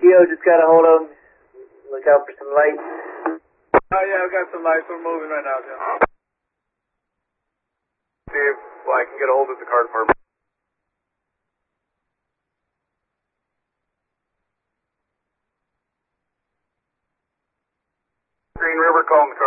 Keo just got a hold of him. Look out for some lights. Oh, yeah, I've got some lights. We're moving right now, Jim. See if I can get a hold of the car department. Green River calling the car.